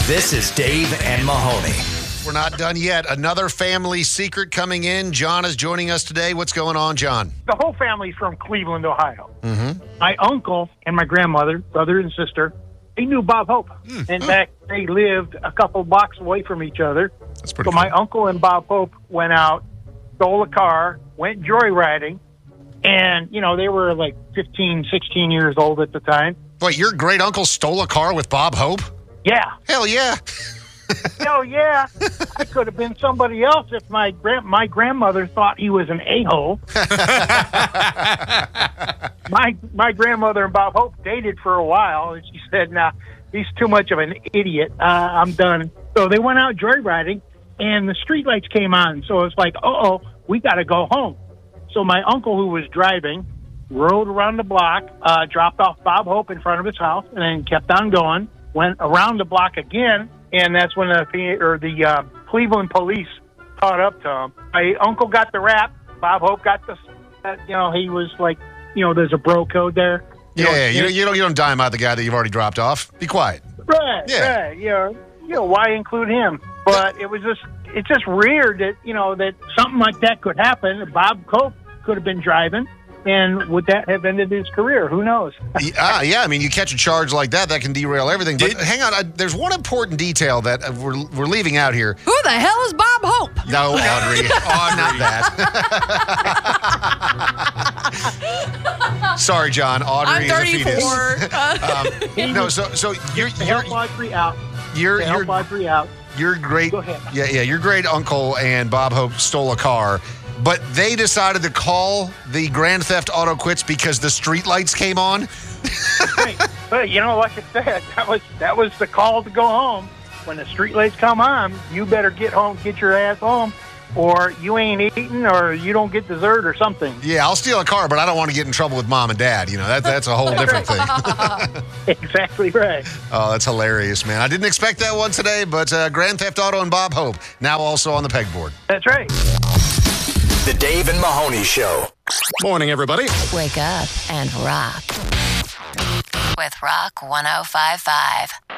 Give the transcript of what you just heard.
This is Dave and Mahoney. We're not done yet. Another family secret coming in. John is joining us today. What's going on, John? The whole family's from Cleveland, Ohio. Mm-hmm. My uncle and my grandmother, brother and sister, they knew Bob Hope. In fact, they lived a couple blocks away from each other. That's pretty So cool. my uncle and Bob Hope went out, stole a car, went joyriding, and, you know, they were like 15, 16 years old at the time. Wait, your great uncle stole a car with Bob Hope? Yeah. Hell yeah. Hell yeah. I could have been somebody else if my grandmother thought he was an a-hole. My grandmother and Bob Hope dated for a while, and she said, nah, he's too much of an idiot. I'm done. So they went out joyriding, and the streetlights came on. So it's like, uh-oh, we got to go home. So my uncle, who was driving, rode around the block, dropped off Bob Hope in front of his house, and then kept on going, went around the block again, and that's when the Cleveland police caught up to him. My uncle got the rap. Bob Hope got he was like, there's a bro code there. You don't dime out the guy that you've already dropped off. Be quiet. Right, Yeah. right. Why include him? But it's just weird that, that something like that could happen. Bob Hope could have been driving. And would that have ended his career? Who knows? Yeah, I mean, you catch a charge like that can derail everything. But hang on, there's one important detail that we're leaving out here. Who the hell is Bob Hope? No, Audrey. Not that. Sorry, John. Audrey I'm is a fetus. 34. No, so you're Help Audrey out. Help Audrey out. Your great, Go ahead. Yeah, your great uncle and Bob Hope stole a car, but they decided to call the Grand Theft Auto quits because the streetlights came on. Right. But like I said, that was the call to go home. When the streetlights come on, you better get your ass home, or you ain't eating, or you don't get dessert or something. Yeah, I'll steal a car, but I don't want to get in trouble with mom and dad. That's a whole different thing. Exactly right. Oh, that's hilarious, man. I didn't expect that one today, but Grand Theft Auto and Bob Hope now also on the pegboard. That's right. The Dave and Mahoney Show. Morning, everybody. Wake up and rock with Rock 105.5.